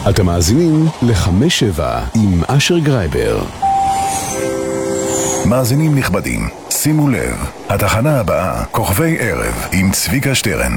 אתם מאזינים ל-5-7 עם אשר גרייבר. מאזינים נכבדים, שימו לב, התחנה הבאה, כוכבי ערב עם צביקה שטרן.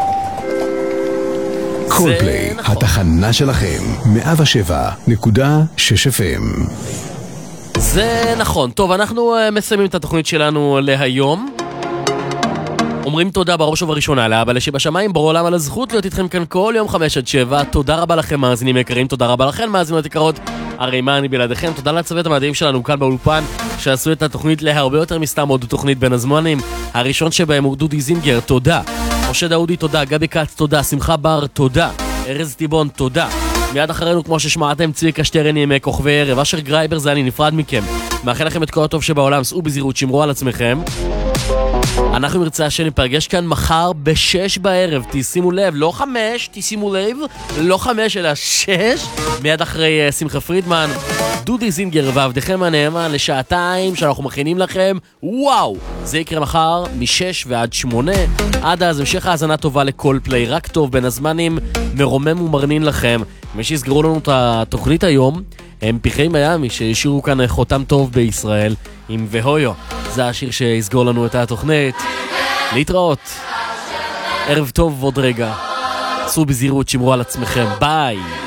קולפליי, התחנה שלכם, 107.6 FM. זה נכון. טוב, אנחנו מסיימים את התוכנית שלנו להיום. אומרים תודה בראש ובראשונה לאבא שבשמיים, בורא עולם, על הזכות להיות איתכם כאן כל יום 5-7. תודה רבה לכם מאזינים יקרים, תודה רבה לכם מאזינות יקרות. הרי מה אני בלעדיכם? תודה לצוות המדהים שלנו כאן באולפן, שעשו את התוכנית להרבה יותר מסתם עוד תוכנית בין הזמנים. הראשון שבהם הוא דודי זינגר, תודה. משה דאודי, תודה. גבי קץ, תודה. שמחה בר, תודה. ארז טיבון, תודה. מיד אחרינו, כמו ששמעתם, צביקה שטרן עם כוכבי ערב. אשר גרייבר, זה אני נפרד מכם. מאחל לכם את כל הטוב שבעולם, סעו בזהירות, שמרו על עצמכם. אנחנו נרצה שניפגש כאן מחר ב-6 בערב. תשימו לב, לא 5, תשימו לב, לא 5 אלא 6. מיד אחרי שמחה פרידמן, דודי זינגר ועבדכם הנאמן לשעתיים שאנחנו מכינים לכם. וואו, זה יקרה מחר מ-6 ועד 8. עד אז המשך האזנה טובה לכל פליי, רק טוב בין הזמנים, מרומם ומרנין לכם. מי שיסגרו לנו את התוכנית היום הם פחי מיאמי, שהשאירו כאן חותם טוב בישראל עם והויו. זה השיר שיסגור לנו את התוכנית. להתראות, ערב טוב עוד רגע, צאו בזהירות, שמרו על עצמכם, ביי.